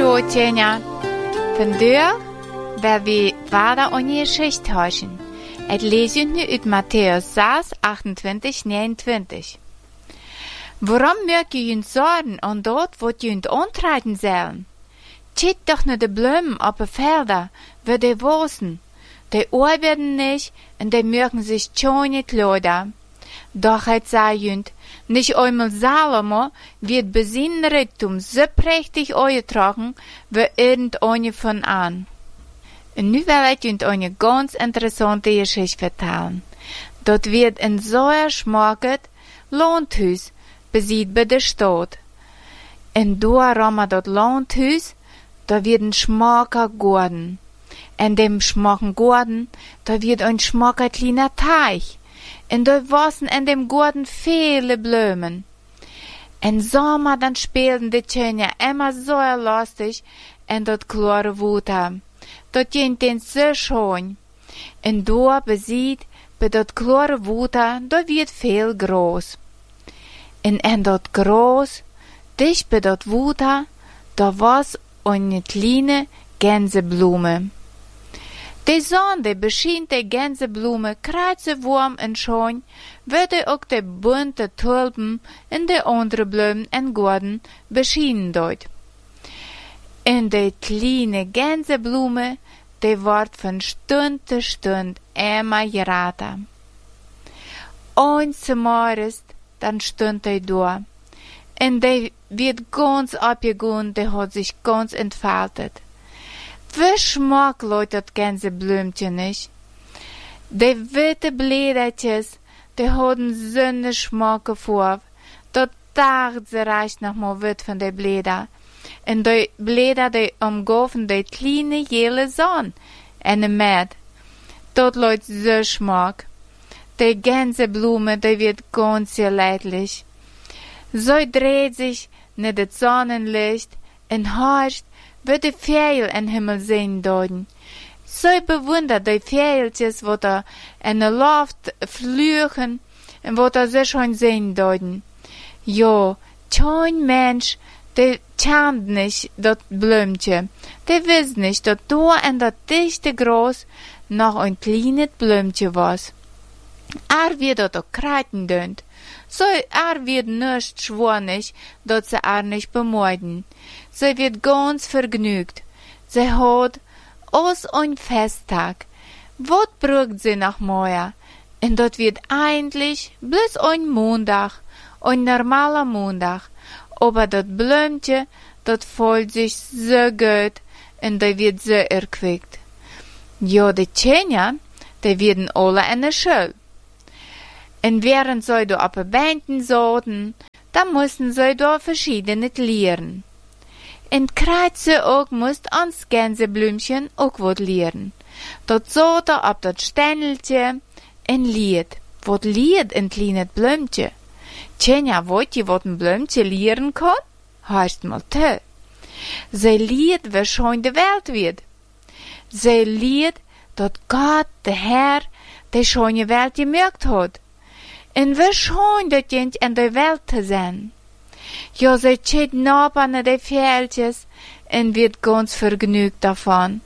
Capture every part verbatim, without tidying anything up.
Hallo, Tjena. Vandaag wil we verder aan je geschichte houden. Het lezen nu uit Matthäus zes, achtentwintig, negenentwintig. Waarom merk je je zorgen aan dat wat je ontrijden zullen? Kijk doch naar de bloemen op de velden, waar die wosen. Die arbeiten niet en die merken zich schöne Kleider. Doch het sei jünd, nicht einmal Salomo wird besinnen Reichtum so prächtig eingetragen, wie irgendeine von an. Und nu will ich jünd eine ganz interessante Geschichte vertellen. Dort wird ein sehr schmacket Landhaus besiegt bei der Stadt. Und da rammer dort Landhaus, da wird ein schmacker Garten. In dem schmacken Garten, da wird ein schmacker kleiner Teich. En da wassen in dem Garten viele Blumen. En Sommer dann spielten die Kinder immer so lustig in dort klare Wasser. Dort ging den so schön. En da besieht, bei dort klare Wasser, da wird viel Gras. En in dort Gras, dicht bei dort Wasser, da was eine kleine Gänseblume. Die Sonne beschient die Gänseblume kreizewarm und schön, würde auch die bunte Tulpen in die anderen Blumen im Garten beschienen dort. Und die kleine Gänseblume, die wird von Stund zu Stund immer gerater. Eins Morgens, dann stund die da. Und die wird ganz abgegangen, die hat sich ganz entfaltet. Wie schmeckt Leute das Gänseblümchen nicht? Die witte Blädertjes, die haben so eine Schmacke vor. Dort dacht sie reicht noch mal wit von den Bläder. Und die Bläder, die umgaufen die kleine gelbe Sonne in der Mitte. Dort Leute so schmack. Die Gänseblume, die wird ganz sehr leidlich. So dreht sich nach dem Sonnenlicht und horcht, wird die Vögel in den Himmel sehen dort. So bewundert die Vögeltjes, wo da in der Luft fliegen und wo da so schön sehen dort. Ja, kein Mensch, der kennt nicht das Blümchen. Der weiß nicht, dass da in das dichte Gras noch ein kleines Blümchen was. Er wird dort auch kreiten dünnt. So er wird nicht schwörig, dass sie er nicht bemeiden. Sie wird ganz vergnügt. Sie hat aus ein Festtag. Was braucht sie noch mehr? Und dort wird eigentlich bloß ein Montag, ein normaler Montag. Aber das Blümchen, das fühlt sich so gut und die wird so erquickt. Ja, die Kinder, die werden alle in der Schule. Und während sie da auf den Bänken saßen, da mussten sie da verschiedene lernen. Und Kreuze auch musst ans Gänseblümchen auch was lernen. Dort saß er auf das Ständelchen ein Lied. Was lied ein kleines Blümchen? Tjena, wollt ihr was ein Blümchen lernen kann? Heißt mal tö. Sie lied, wie schön die Welt wird. Sie lied, dass Gott, der Herr, die schöne Welt gemacht hat. Und wie schön das Kind in der Welt zu sein. Ja, sie steht nah an die Fältjes und wird ganz vergnügt davon.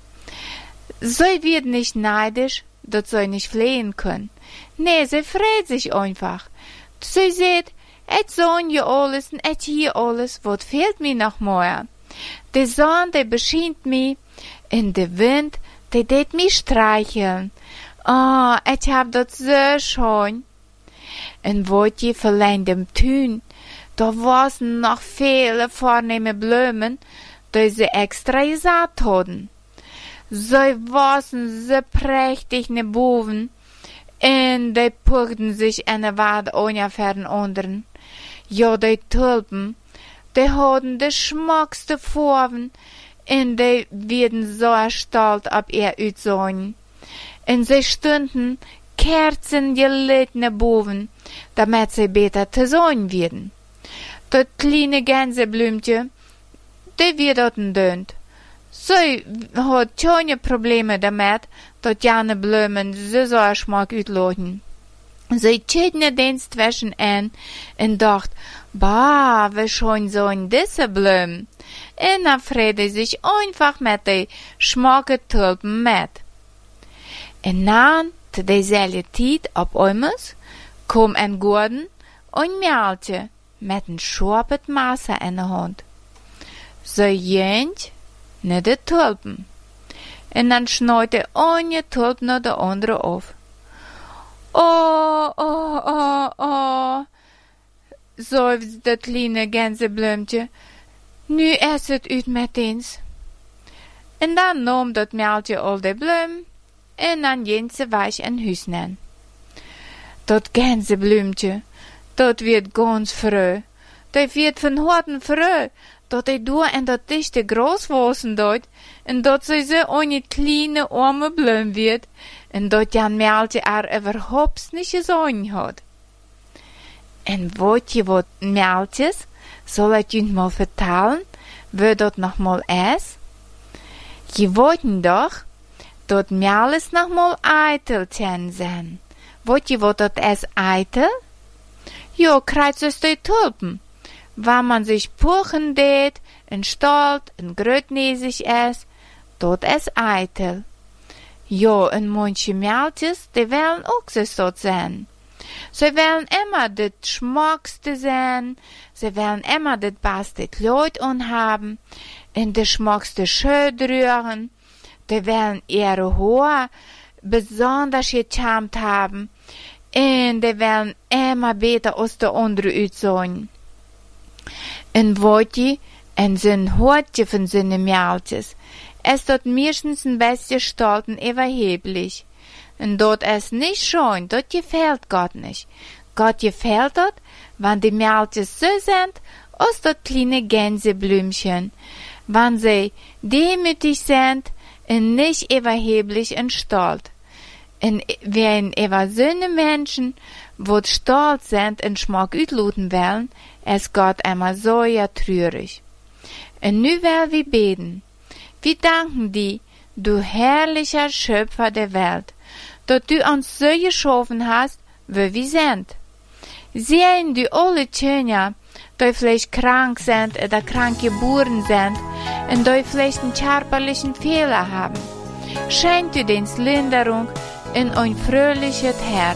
Sie wird nicht neidisch, dass sie nicht fliehen können. Nee, sie freut sich einfach. Sie sieht, et Sohn ja alles und et hier alles, was fehlt mir noch mehr. Die Sonne, die beschient mich, und der Wind, der tät mich streicheln. Ah, oh, ich hab das so schön. Und wollt ihr verleihen dem Tün, da waren noch viele vornehme Blumen, die sie extra gesagt hatten. Sie waren so prächtig ne Boven, und die puckten sich in der Wade ungefähr den anderen. Ja, die Tulpen, die hatten die schmackste Farben, und die werden so stolz ab ihr Aussehen. Und sie stünden kerzengelitene Boven, damit sie besser zu sehen werden. Das kleine Gänseblümchen, die wird dort dünnt. Sie hat keine Probleme damit, dass jene Blumen so so Geschmack auslassen. Sie tschüdne den zwischen an en dacht, bah, wie schön sollen diese Blumen. En dan vrede sich einfach mit de schmacke Tulpen met. En dan, te dezelfde tijd op oemers, kom en Gordon een Mältje met een schorpet Messer in de hand. Ze jent naar de tulpen. En dan snoeit de ene tulp naar de andere af. Oh, oh, oh, oh, seufzt dat kleine Gänseblümtje. Nu is het uit met eens. En dan nam dat Mältje al de bloem, en dan ging ze weg in huis nen. Dat Gänseblümtje, dat wird ganz froh. Dat wird van harten froh, dat hij door en dat dichte gras wassen dort, en dat ze zo een kleine arme bloem wird, en dat Jan Mältje er überhaupt niet gezien had. En weet je wat, Mältjes? Zal ik je mal vertellen, wie dat nog mal is? Je weet toch, dat Mältjes nog mal Eitelchen zijn. Weet je wat dat is, Eitel? Jo, krijgt dus de tulpen. Waar man sich puchen deed, en stalt, en grötnäsig is, dat is Eitel. Jo, en manche Mältjes, die willen ook zo zijn. Ze willen immer das Schmackste sein, sie willen immer das beste Kleid anhaben, und das schmackste Schön rühren, die willen ihre Haare besonders gechampt haben, und die willen immer besser als die anderen aussehen. Und wollt ihr, en zijn Hortje von seine Mältjes, ist dort meistens ein bisschen stolz und überheblich. Und dort ist nicht schön, dort gefällt Gott nicht. Gott gefällt dort, wenn die Mältjes so sind, als dort kleine Gänseblümchen, wenn sie demütig sind und nicht überheblich und stolz. Und wenn über so eine Menschen, wo stolz sind und Schmack ausluten wollen, ist Gott immer so ja traurig. Und nu will wir beten. Wir danken dir, du herrlicher Schöpfer der Welt, dass du uns so geschaffen hast, wie wir sind. Sehen du alle Kinder, die vielleicht krank sind oder krank geboren sind und die vielleicht einen körperlichen Fehler haben. Schenk du uns Linderung in ein fröhliches Herz.